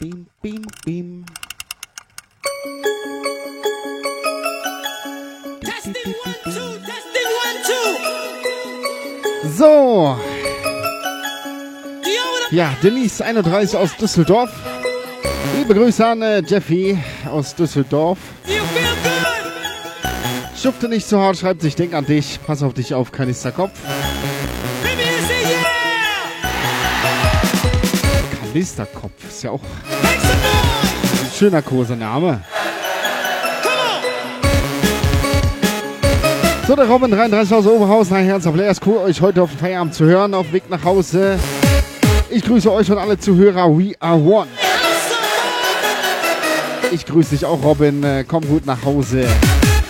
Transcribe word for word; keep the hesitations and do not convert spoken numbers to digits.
Bim, bim, bim. Testing one, two, testing one, two. So, Do you know what ja, Denise einunddreißig aus Düsseldorf. Liebe Grüße an äh, Jeffy aus Düsseldorf. I'm- You feel good? Schufte nicht zu hart, schreibt sich, denk an dich. Pass auf dich auf, Kanisterkopf. Baby, you say yeah! Kanisterkopf ist ja auch Make some noise! ein schöner Kosename. Come on! So, der Robin dreiunddreißig aus Oberhausen, ein Herz auf Leer. Ist cool, euch heute auf dem Feierabend zu hören, auf dem Weg nach Hause. Ich grüße euch und alle Zuhörer. We are one. Ich grüße dich auch, Robin. Äh, Komm gut nach Hause.